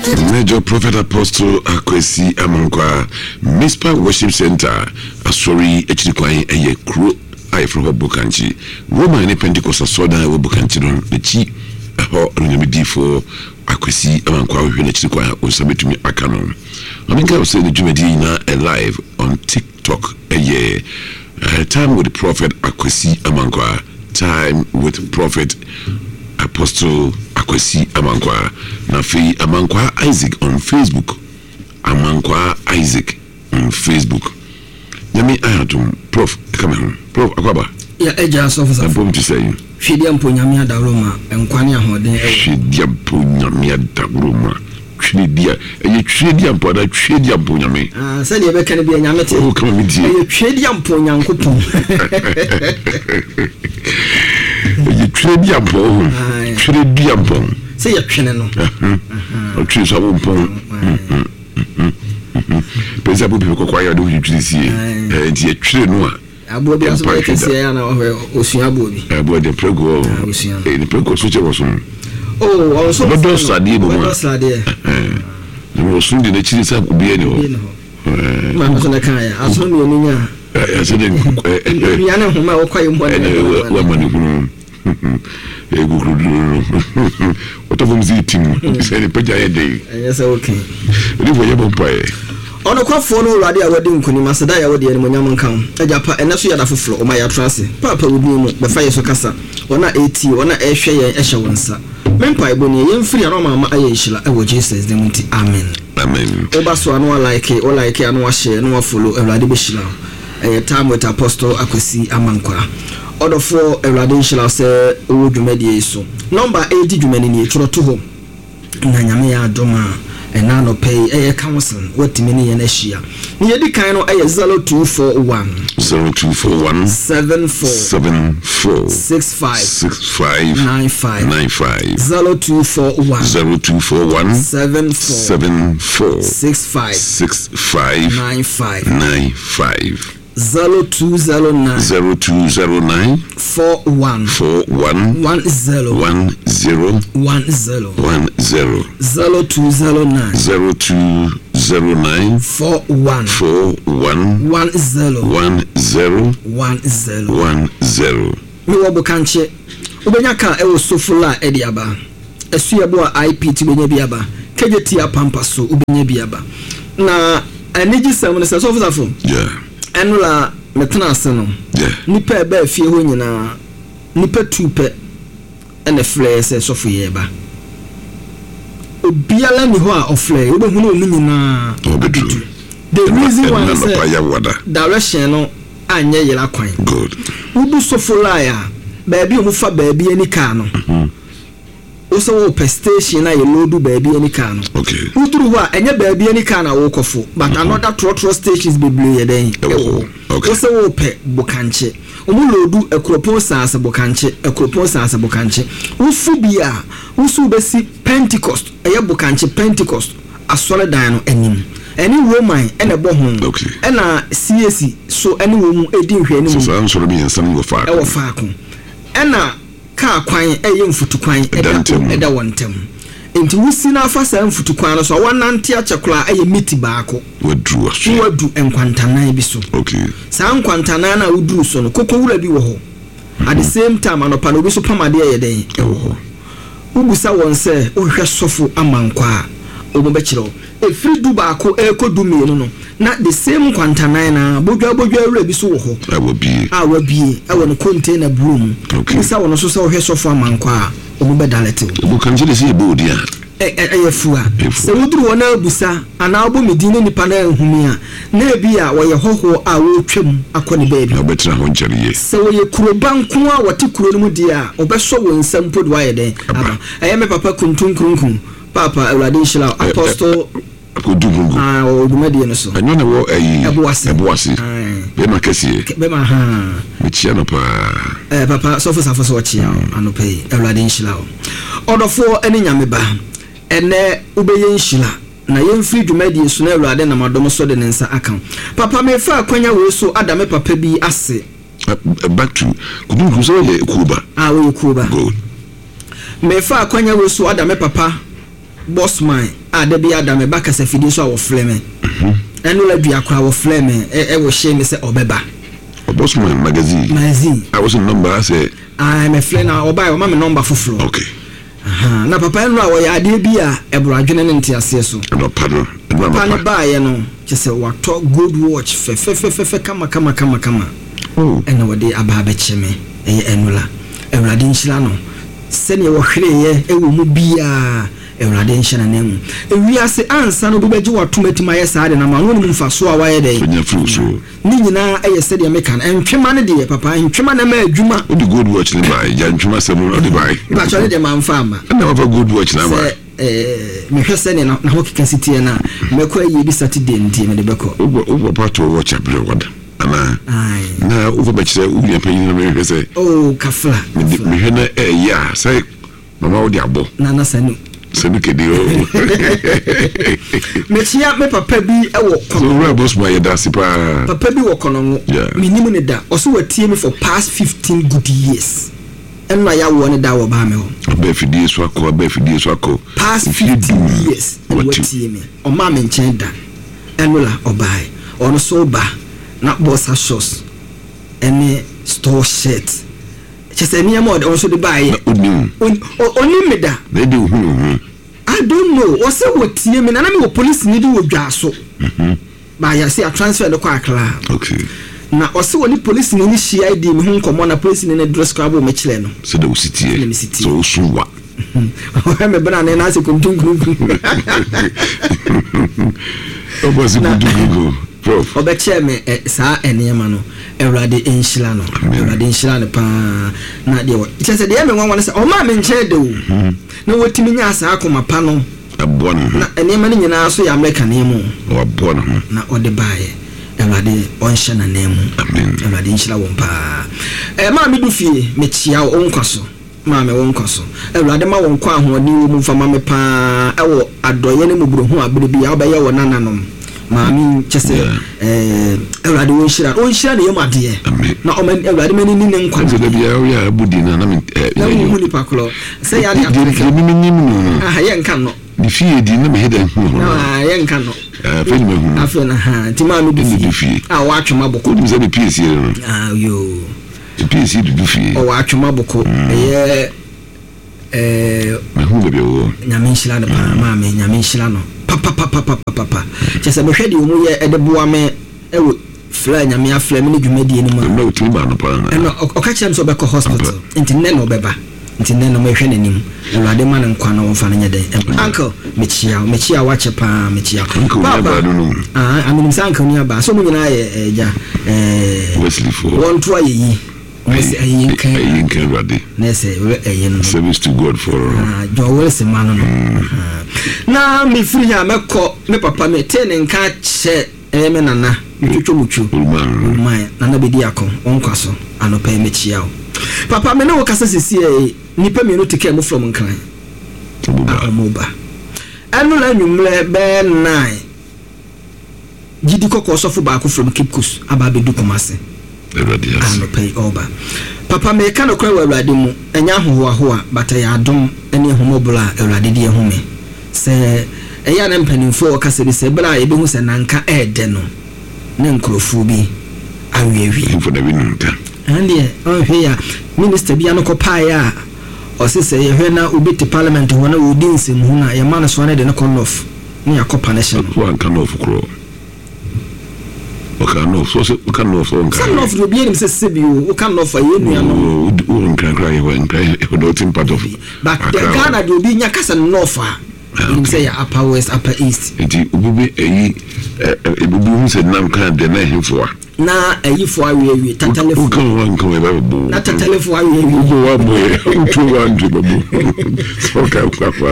Major Prophet Apostle Akwesi Amankwa Mispa Worship Center Asori Echikwan eye kro ai from Bokanchi Roman ne Pentecost soda we Bokanchi don the chi ho nyamidi for Akwesi Amankwa we ne Echikwan o sabetumi akanon aminka we say the jumedi na live on TikTok time with the Prophet Akwesi Amankwa, time with Prophet Apostle Akwesi Amankwa. Nafi Amankwa Isaac on Facebook. Amankwa Isaac on Facebook. Yami ayatum Prof come on. Prof Akwaba. Ya eja officer. I'm going to say. Hwediampo nyame adaroma enkwane ahoden. Hwediampo nyame adaroma. Hwedia. Hwediampo da hwediampo nyame. Se de be kan bia nyame te. Oh come on me. Hwediampo nyankopon. Hwediampo. Hwediampo. Se ya twene no. O so wonpon. Pensa bo bi ko kwa ya do hwisi nti ya twere no a abo bi aso be kese ya na osua abo bi. Abo de prego. Ni prego so che wo so. Oh, on so do study bo. Do study. No so ndi na chiri sa obi ani ho. Ma so na kan ya. Aso mi oni nya. Ya se de ya na homa wo kwaye mbo na. Wa mani hunu. Egugrudu. Oto zi tim. Se ni peja ye dey. Yes okay. Ni wo ye bo pae. Ono kwafo no urade a wadi nkuni maseda ya wadi ni nyam nkan ajapa eneso ya da foforo o ma ya trase papa obi mu be fa yeso kasa ona eti ona ehwe ye ehye wonsa mempa iboni ye mfiri ano mama aye nhira e wo Jesus dem nti amen Amen. Oba so anu like anu wa share no wa follow urade be shira time with Apostle Akwesi Amankwa odofo urade nhira se wo dwumadi so number 80 dwumani ni etro to ho na nyame ya adoma ena no pay council what mini yen ahia ni yedi kan no 0241 74 65 95 0241 74 65 95 0209 41 10 0209 41 10 mi wo bokanche obenya ka e wo sofula e diaba esuye bo IP ti benya biaba kejeti apampa so obenya biaba na anigi sam ne so officer fo enula metena ase no nipa ebe afie ho nyina nipa tupe ene flare se sofo ye ba obiala ni ho a oflare obehu no onu nyina obedu the reason why I say direction no anye yela kwan good ubu sofo laya baabi omufa baabi ani ka no oso wo per station na ye loadu baabi ani ka no okay uduru ho a enye baabi ani ka na wo kofo but another trotro stations be blue ye den okay oso wo pe bokanche omu loadu ekropon sanse bokanche ufu bia usu besi Pentecost eye bokanche Pentecost asole dan no anim eni Roman ene bo ho ena CAC so eni wo mu edi hwe ni mu so am soro bi ensam wo fa ko ena ka kwan eye mfutu kwan eda wontem enti wusi na afa sa mfutu kwan no so wonante achekura eye miti baako wadu enkwantanan bi so okay sa nkwantanan na uduru so no kokowura bi wo ho at the same time anopa no bi so pamade eye den ho ubusa won se ohwe sofo Amankwa obo chiro efiri du baako ekodu mienu no na the same kwantanan na bodwa awura bi so wo ho awabie awo no container broom ubusa won so se ohwe sofo Amankwa obo bedalete obo kanjele se bodia fua se wuduru wona abusa ana obo medine nipa na ehumia na ebia wo ye hoho a wo twam akone baabi obetra ho ncheriye se wo ye kurobanko a wote kuro no mu dia obeso wo nsam podwa ye den aba me papa kuntunkunkun papa Awurade nhira Apostle Kudugungu odumadi no so anyo na wo ebuwase be makasi be ma ha mechia no pa papa so for so chia anope Awurade nhira odofo ani nyame ba ene ubeye nhira na yemfiri dwumadi so na Awurade na madom so de nsa akan papa me fa akwanya we so adame papa bi ase back to Kudugungu so ye kuba we kuba good me fa akwanya we so adame papa boss man ada bi ada me ba kasa fidie so a wo fleme eno la dua kwa wo fleme wo hye me se obeba Bosman magazine I was in number say I me flame na oba o ma me number foforo okay na papa eno a wo ya ade bi a ebro adwene ne ntiase so no pardon papa ba ye no kese wato good watch fe kama oh ena wo de aba ba cheme enula ewrade nhyira no sene wo hwereye ewo mu bia ewrade nhyira na mu ewiase ansa no bobeji watomatima ye saade na ma no mu mfaso a waye dey nya fruso ni nyina eye sede me kan entwema ne de papa entwema na ma adwuma o de good watch ni ba ya ntwema semu no de bai ba chole de ma mfa ama na wa good watch na ba me hwese ne na ho keka sitie na mekọ ayi bi Saturday ntie me de beko o pato watch abere wada ana na o ba chire o bia panyin na me hwese oh kafla me hwe na ya sai mama o de abo na sanu sanu kedio mechia me papa bi ewo kono so we boss my dasi pa papa bi wo kono minimum ne da oso watie me for past 15 good years enna ya wo ne da wo ba me ho ba fidie so akọ past 15 years watie me o ma me nchen da enula obai ono so ba na bossa shoes ene store shirt chese ni am on so de buy oni me da they do I don't know what's what me na me police need wo dwa so ba ya say transfer the kwa akla okay na ose woni police ni CID me hu nkomo na police ni dress code me chile no so the city so suwa me bana na se kuntungu obosi kuntungu prof obeche me saa enema no ewrade enhyira no pa na de wo chese de me nwanwa se o ma me nche de wo na wotimi nya asa akoma pa no abo no na enema ni nyina so ya America na mu abo no na ode bae ewrade onhye na nemu ewrade enhyira wo pa ma me du fie me chia wo nkwaso ma me wo nkwaso ewrade ma wo nkwa ahodi wo mu fama me pa ewo adoye ne mubrohu abere bi ya obeye wo nananom maami chese ewrade wo nhyira ne yemade na o man ewrade mani ni ne nkwa so da bia ya budi na na mu ni pakolo se ya de Africa mi ye nka no di fie di na me heda hu na ye nka no fe ni me hu afa na ha ti ma no di fie wa atwema boko di se be PC no yo PC du fie o wa atwema boko ye me hu be wo nyame nhyira ne pa ma me nyame nhyira no papa chese be hwede wo mu ye ede boa me ewo fly nyame afla me ne dwumadi enu ma na o ti ba no pa na eno o ka kyerem so be ko hospital intine no beba intine no me hwe nanim ewrade ma ne nkwa na wo fa na nyede uncle mechia wache pa mechia baba aminim sa uncle ni aba so mu nyina ye ja Wesley for won to ayi Nese ayinka rade nese ayin service to God for jo wese manu na me free ya meko me papa me te ne nka che me nana twotwomuchu ulman nana bedi akon onkwaso anopa me chia o papa me na wo kasa sisi nipa me no tike mo from nkran amoba anu la nwumle be 9 gidi kokko sofo ba ko from Cape Coast aba be du Kumasi ano pay over papa me ka no kwa ewrade mu enya hoho bata ya adom ene homobula ewrade de ehome se eya na mpanimfo ka se se bla e be hu se nanka ede no ne nkrofo bi awewi info da bi nunta ande o hwe ya minister bi anoko pa ya o se se ye hwe na obeti parliament ho na odi nsem hu na ye man so na de ne konof ne yakopa na hye no an kanof kro okanof so okanof kanof do bi enim se sebio okanof ye nua no o nkran ye wa nkran e do tin part of but the Ghana do bi nya kasa north enim se ya upper west upper east enti obubi eyi ebubu hu se nam kan de na hemfo na ayifo awewi tatalefo kan we babu na tatalefo awewi ubo wa boy ntu wa ntu babu so ka kwa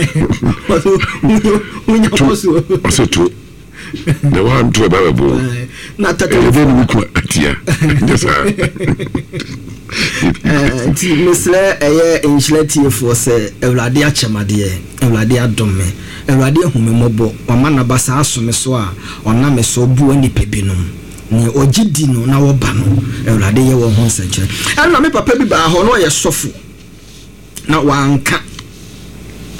unya poso so tu the one to babu na tatalefo ni ku atia jesa ti misle eye inchilati for se ewrade achemade ewrade adome ewrade hume mobo wamana basa asome so a ona me so bu ani pebinum ni ogidi no na wo ba no ewrade ye wo ho nsanche ana me papa bi ba ho no ye sofo na wanka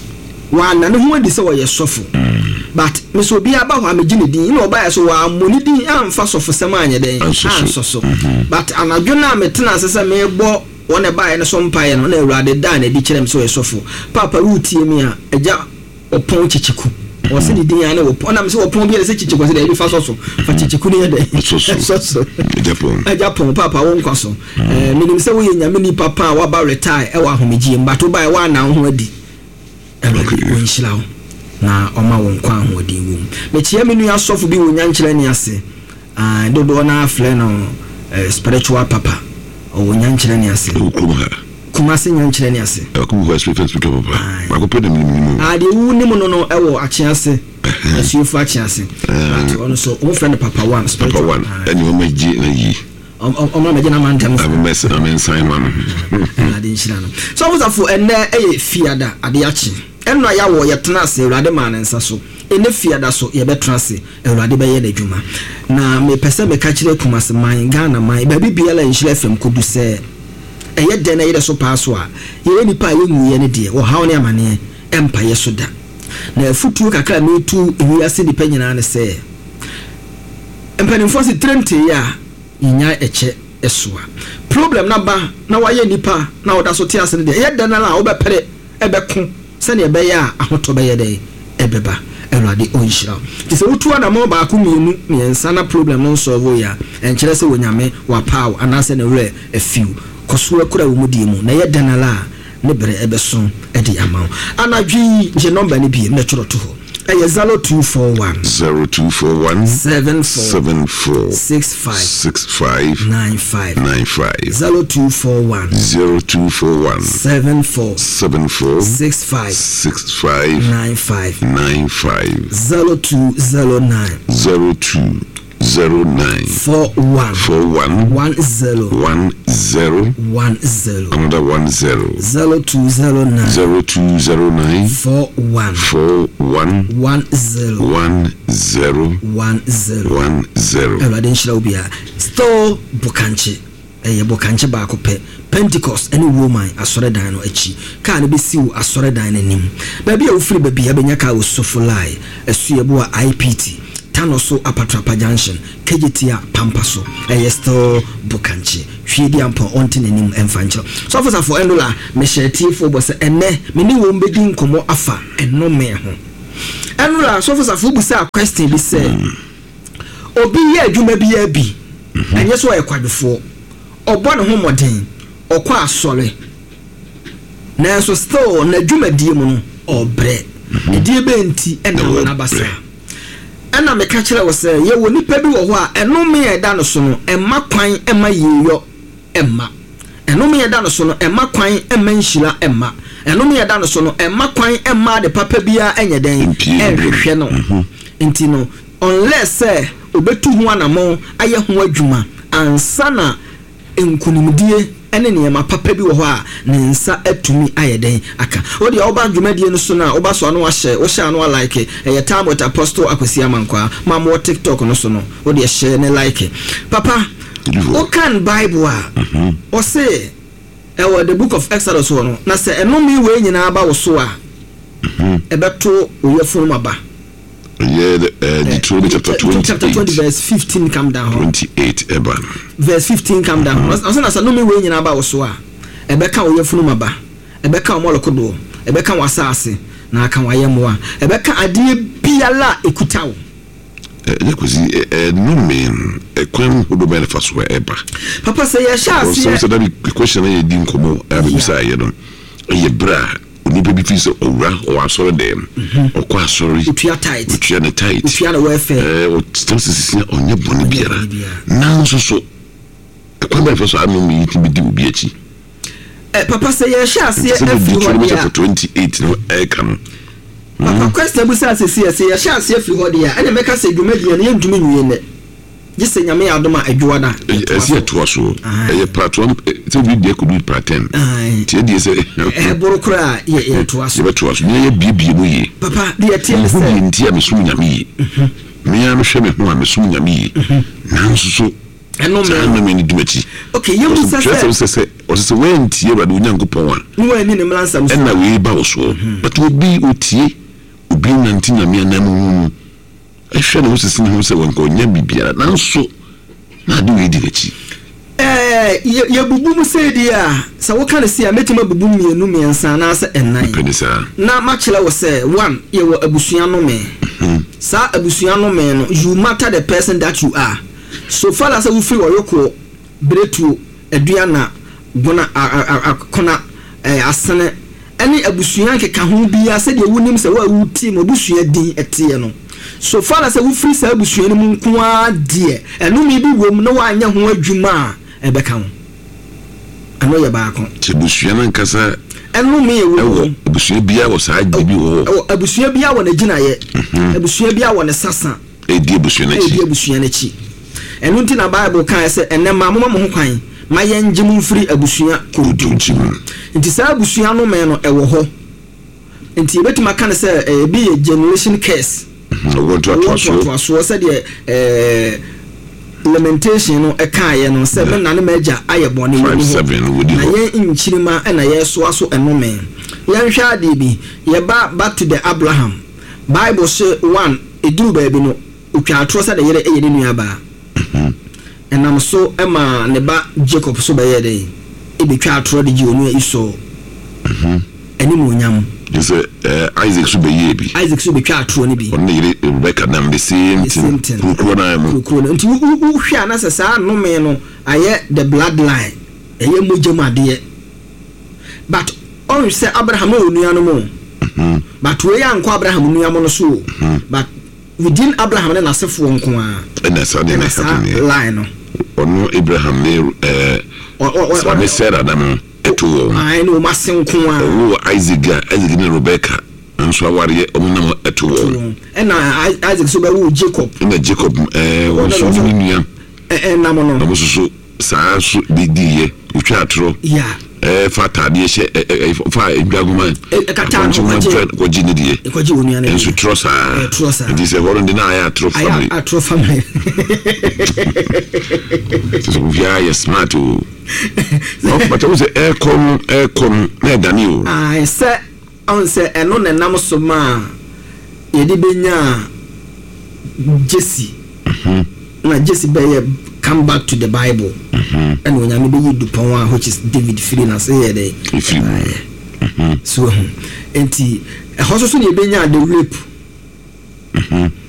wa na ne ho adi sɛ wɔyɛ sɔfo but me so obi aba hɔ amegye ne din na ɔba yɛ so wa amoni din amfa sɔfo sɛm anyɛ den ansoso but anadwo na metena ase sɛ mebɔ wɔn ba yɛ ne so mpa yɛ no na Awurade da na di kyerɛ me sɛ ɔyɛ sɔfo papa rutie mi a agya ɔpɔn kyekyeko ɔsɛ ne din ane wɔpɔn na me sɛ ɔpɔn bi yɛ sɛ kyekyeko sɛ de fa sɔso fa kyekyeko ne yɛ dɛ sɔso Japan papa won kwaso menim sɛ wo yɛ nyame ni papa wa ba retire ɛwɔ ahomegye mbato ba wa na ho adi ɛwɔ nhyira wo na ɔma won kwa ho adi wo me kyia me nua sɔfo bi wo nyankyerɛ ne ase dodo na afle no spiritual papa o wo nyankyerɛ ne ase kuma se nyankyerɛ ne ase kuma spiritual papa akopɛ dem nim de wu nim no ɛwɔ akyease asuefo akyease ɔno so wo friend papa one spiritual one ɛni wo magye na yi ɔma magye na mantem amen sign man ade nhyira no so wosafo ɛnɛ ɛyɛ fiada ade akye ɛno a yɛwɔ yɛtena ase Awurade ma ne nsa so ɛnɛ fiada so yɛbɛtena ase Awurade bɛyɛ n'adwuma na mepɛ sɛ meka kyerɛ Kumase man Ghana man baabi biara nhyira fam kodu sɛ ɛyɛ dɛn na yɛde so paa so a yɛyɛ nipa a yɛnwuyɛ ne deɛ wɔhaw ne amanneɛ ɛmpa yɛ so da na afutuo kakra metu ewiase nipa nyinaa ne sɛ mpanimfoɔ se trente a yɛnya ɛkyɛ ɛsoa problem na ba na wayɛ nipa na wɔda so te ase ne deɛ ɛyɛ dɛn na wobɛpere ɛbɛko sɛnea ɛbɛyɛ a ahotɔ bɛyɛ dɛ ɛbɛba Awurade ɔnhyira nti sɛ wotu adamɔ baako mmienu mmiɛnsa na problem no nsɔvo yɛ a ɛnkyerɛ sɛ wɔnyame wapaaw anaasɛ ne werɛ afiw kɔsoa kura wo mu die mu na yɛ dɛn la ne bere ɛbɛso ɛde ama wo anadwi gye nɔmba ne bie mɛtwerɛ to hɔ ɛyɛ 0241 74 65 95 0241 74 65 95 0209 41 10 another 10 0209 41 10 Awurade nhyira wo bia store Bokanche ɛyɛ Bokanche baako pɛ Pentecost ɛne Roman asɔredan no akyi kaa ne bɛsiw asɔredan no anim baabi a wofiri baabi a bɛnya kaa wo Sofolai ɛso yɛbo a IPT Tano so Apatrapa Junction KGT Pampa so still Bokanche hwie di ampo onti nanim emfankyero so for endola me share fo bo se enne me ni wo mbedi nkomo afa enno me ho endola so for busa question bi se obi ye adwuma bi ya bi enye so ye kwadefo obo ne ho moden okwa asore na so still na adwuma die mu no obre die be nti enna na basa ana me ka kire wo se ye wo nipa bi wo ho a eno me ye da no so no emma kwan emma yeyo emma eno me ye da no so no emma kwan emma nhyira emma eno me ye da no so no emma kwan emma de papa bia enye den ehwehwe no enti no unless obetu ho anamo aye ho adwuma ansana enkunimdie ene ne ma papa bi wo ho a ne nsa atumi ayeden aka odi oba dwumadie no so na oba so ano ahye wo hye ano like time with Apostle Akwasi Amankwa mamo TikTok no so no odi share ne like papa o kan Bible a o say the book of Exodus no na say enomi we nyina ba wo so a ebeto oyefunu maba Deuteronomy chapter 20 verse 15 come down 28 verse 15 come down na no me we nyina ba wo so a ebeka oyefunu maba ebeka omolokodo ebeka wasase na aka wayemo a ebeka ade biala ekuta wo yakuzi no men kwem hodo be fa so eba papa say ya sha so that the question e di nkomo abisa ye no ye bra ni baby fi so owra o asore dem okwa asore utua tight utua ne tight utua na welfare o sisi onye boni biara na so kwa be so anu mi ti bi di obi achi papa say ya sha se Deuteronomy chapter 28 no come papa question bu say say ya sha se afri ho dia ene meka say dwumadie ne yentumi nwie ne gise nyame ya adoma adwuada esi to so platform so bi de could pretend tie die say borokra ye to so ye bibie mu ye papa de tie say ntia me sum nyame ye me ya no hwe me ho a me sum nyame ye nanso so ɛno me dumachi okay yemu sɛ ɔsɛ wɔntie Awurade Onyankopɔn a no ani ne mlansam so ɛna wei ba wo so but obi otie obi nanti na me anam ɛhwɛ ne ho sisi ne ho sɛ wɔnka ɔnya bibiara nanso na ade wei di n'akyi ye bubu mu sei dia sa wo kan se a metima bubu mienu miensa na sa enan na ma kile wo say one ye wo abusua no me sa abusua no me no you matter the person that you are so far as we feel oyoko bretu aduana gona akona asene any abusua nkeka ho bia se de wonim se wa wuti mo abusua din etie no so far as we free sa abusua no mu nko a de eno mi bi wom na wa anya ho adwuma ebeka ho ano ye baako tebusua na nkasa eno me ewo abusua bia wo saa dibi wo abusua bia wo na gina ye abusua bia wo ne sasa edi abusua na chi eno nti na Bible kan se enne ma mo ho kwan ma ye ngem free abusua kodunchi nti saa abusua no me no ewo ho nti ebetima kan se bi ye generation curse want to so said lamentation no ekaye no se me na ne maja ayebone yi na ye nchirima na ye so aso enome ye hwa ade bi ye back to the Abraham Bible say one eduru ba bi no otwa atro se de yere eye ne nua ba enam so ema ne ba Jacob so ba ye de e betwa atro de ji onu iso eni mo nyam is Isaac so be yebi Isaac so be twa atro ne bi on ne Rebecca nam the same thing kurona nti wo hwa na sesa no me no aye the bloodline eye mojamade but on say Abraham no nua no mo but we yanko Abraham nua mo no so but within Abraham na nasefo nko a na sa de line no ono Abraham ne so me Sarah na eto ai no masenko a wo Isaac ne Rebecca nso aware omunam eto na Isaac so ba wo Jacob na Jacob wo so ni nua na mo no na mo so saa so bidiye utwa atro ya fata de hye fa edwagoma ko jini die ko ji wonu ya nso trosa ndi se horon de na ya atro family so via ya smart o but was aircom na Daniel I say on say eno na nam so ma ye di benya Jesse na Jesse be come back to the Bible and when you be dupon which is David Frina say there so enti e hoso so ne benya the rape